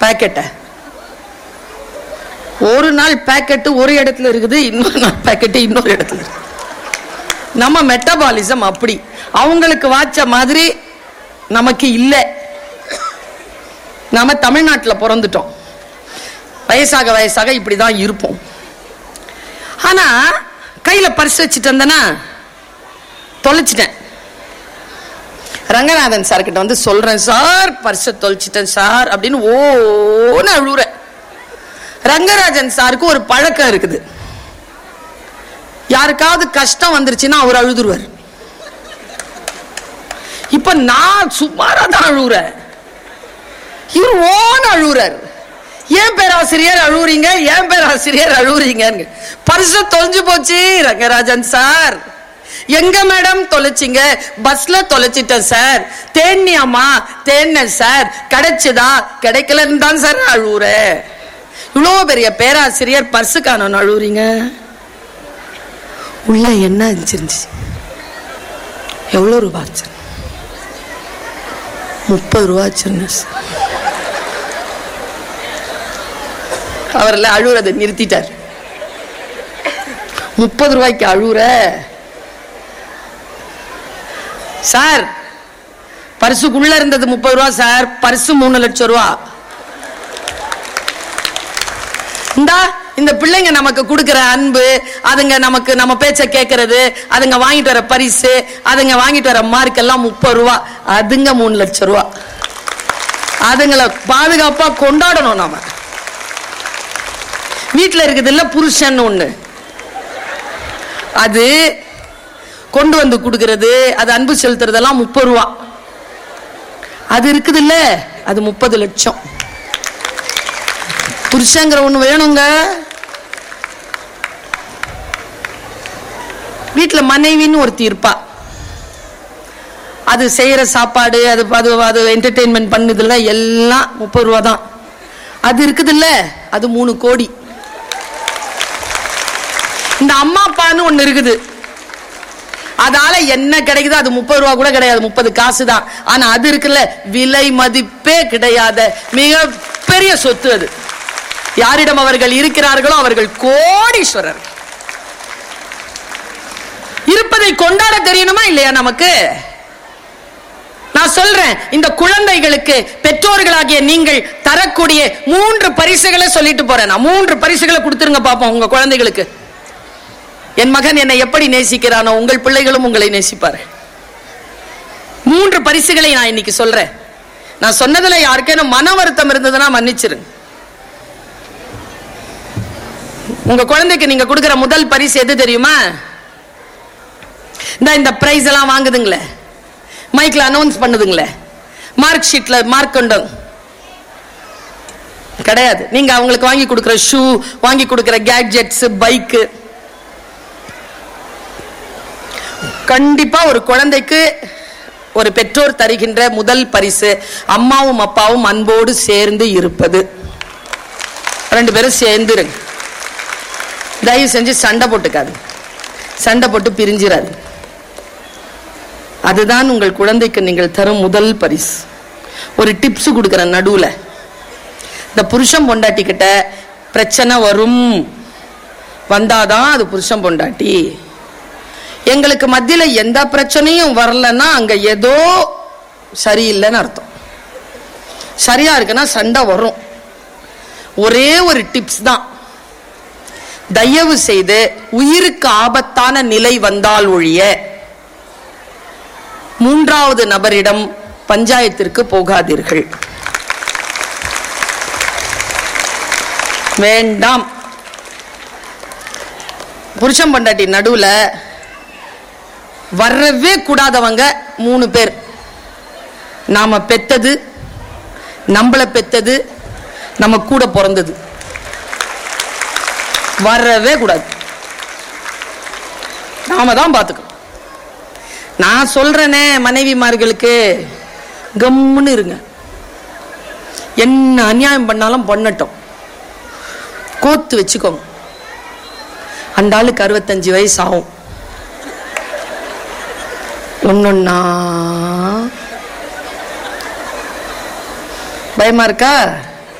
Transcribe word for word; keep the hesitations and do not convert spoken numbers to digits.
பேக்கெட்டை. ஒரு நாள் பேக்கெட்டு ஒரு இடத்துல இருக்குது, இன்னொரு நாள் பேக்கெட்டு இன்னொரு இடத்துல இருக்கு. நம்ம மெட்டபாலிசம் அப்படி. அவங்களுக்கு வாச்ச மாதிரி நமக்கு இல்லை. நம்ம தமிழ்நாட்டில் பிறந்துட்டோம். வயசாக வயசாக இப்படிதான் இருப்போம். ஆனா கையில பர்ஸ் வச்சுட்டு வந்தேன்னா தொலைச்சிட்டேன். ரங்கநாதன் சார் கிட்ட வந்து சொல்றேன், சார் பர்ஸை தொலைச்சிட்டேன் சார் அப்படின்னு ஓன்னு அழுவுற. ரங்கராஜன் சாருக்கு ஒரு பழக்கம் இருக்குது, யாருக்காவது கஷ்டம் வந்துருச்சுன்னா அவர் அழுதுருவார். இப்ப நான் சுமாரா தான் அழுவுறேன், இவர் ஓன்னு அழுவுறார். ஏன் பேராசிரியர் அழுவுறீங்க, ஏன் பேராசிரியர் அழுவுறீங்க? பர்ஸ தொலைஞ்சு போச்சு ரங்கராஜன் சார். எங்க மேடம் தொலைச்சிங்க? பஸ்ல தொலைச்சிட்டேன் சார். தேன்னியாமா? தேன்ன சார். கிடைச்சுதா? கிடைக்கலன்னு தான் சார் அழுவுற. இவ்வளவு பெரிய பேராசிரியர் பர்ஸு காணோம் அழுவுறீங்க. உள்ள என்ன இருந்துச்சு? எவ்வளவு ரூபா ஆச்சு? முப்பது ரூபா ஆச்சுன்னு சார். அவர்ல அழுவுறதை நிறுத்திட்டார். முப்பது ரூபாய்க்கு அழுவுற சார்? பரிசுக்குள்ள இருந்தது முப்பது ரூபா சார், பரிசு மூணு லட்சம் ரூபா. இந்தா இந்த பிள்ளைங்க நமக்கு கொடுக்கிற அன்பு, அதுங்க நமக்கு நம்ம பேச்ச கேட்கறது, அதுங்க வாங்கிட்டு வர பரிசு, அதுங்க வாங்கிட்டு வர மார்க் எல்லாம் முப்பது ரூபா, அதுங்க மூணு லட்சம் ரூபா. அதுங்களை பாதுகாப்பா கொண்டாடணும். நாம வீட்டுல இருக்குது இல்ல புருஷன் ஒண்ணு, அது கொண்டு வந்து கொடுக்கிறது, அது அன்பு செலுத்துறதெல்லாம் முப்பது ரூபா. அது இருக்குது இல்ல, அது முப்பது லட்சம். புருஷங்கிற ஒண்ணு வேணுங்க. வீட்டுல மனைவின்னு ஒருத்தி இருப்பா, அது செய்யற சாப்பாடு, அது அது என்டர்டெயின்மெண்ட் பண்ணுதுல எல்லாம் முப்பது ரூபா தான். அது இருக்குது இல்ல, அது மூணு கோடி. இந்த அம்மா அப்பான்னு ஒண்ணு இருக்குது, அதால என்ன கிடைக்குது? அது முப்பது ரூபா கூட கிடையாது, முப்பது காசு தான். ஆனா அது இருக்குல்ல, விலை மதிப்பே கிடையாத மிக பெரிய சொத்து. அது யாரிடம் அவர்கள் இருக்கிறார்களோ அவர்கள் கோடீஸ்வரர். இருப்பதை கொண்டாட தெரியணுமா இல்லையா நமக்கு? நான் சொல்றேன், இந்த குழந்தைகளுக்கு பெற்றோர்களாகிய நீங்கள் தரக்கூடிய மூன்று பரிசுகளை சொல்லிட்டு போறேன். நான் மூன்று பரிசுகளை கொடுத்துருங்க பாப்போம் உங்க குழந்தைகளுக்கு. என் மகன் என்னை எப்படி நேசிக்கிறானோ உங்கள் பிள்ளைகளும் உங்களை நேசிப்பாரு. மூன்று பரிசுகளை நான் இன்னைக்கு சொல்றேன். நான் சொன்னதுல யாருக்கேனும் மன வருத்தம் இருந்ததுன்னா மன்னிச்சிருங்க. உங்க குழந்தைக்கு நீங்க கொடுக்கிற முதல் பரிசு எது தெரியுமா? இந்த பிரைஸ் எல்லாம் வாங்குதுங்களே, மைக்ல அனௌன்ஸ் பண்ணுதுங்களே, மார்க் ஷீட்ல மார்க் கொண்டு கிடையாது. நீங்க அவங்களுக்கு வாங்கி கொடுக்கிற ஷூ, வாங்கி கொடுக்கிற கேட்ஜெட்ஸ், பைக்கு. கண்டிப்பா ஒரு குழந்தைக்கு ஒரு பெற்றோர் தருகின்ற முதல் பரிசு அம்மாவும் அப்பாவும் அன்போடு சேர்ந்து இருப்பது. ரெண்டு பேரும் சேர்ந்துருங்க. தயவு செஞ்சு சண்டை போட்டுக்காது, சண்டை போட்டு பிரிஞ்சிடாது. அதுதான் உங்கள் குழந்தைக்கு நீங்கள் தரும் முதல் பரிசு. ஒரு டிப்ஸ் கொடுக்கிற நடுவுல, இந்த புருஷன் பொண்டாட்டி கிட்ட பிரச்சனை வரும், வந்தாதான் அது புருஷன் பொண்டாட்டி. எங்களுக்கு மத்தியில எந்த பிரச்சனையும் வரலன்னா அங்க ஏதோ சரியில்லைன்னு அர்த்தம். சரியா இருக்குன்னா சண்டை வரும். ஒரே ஒரு டிப்ஸ் தான், தயவு செய்து உயிருக்கு ஆபத்தான நிலை வந்தால் ஒழிய மூன்றாவது நபரிடம் பஞ்சாயத்திற்கு போகாதீர்கள். வேண்டாம். புருஷன் பொண்டாட்டி நடுவுல வரவே கூடாதவங்க மூணு பேர். நாம பெத்தது, நம்மள பெத்தது, நம்ம கூட பிறந்தது. வரவே கூடாது. நாம தான் பாத்துக்கணும். நான் சொல்றேனே மனைவிமார்களுக்கு, கம்முன்னு இருங்க. என்ன அநியாயம் பண்ணாலும் பண்ணட்டும், கோத்து வச்சுக்கோங்க. அந்த ஆளுக்கு அறுபத்தஞ்சு வயசு ஆகும். ஒன்னொன்னா பயமா இருக்கா?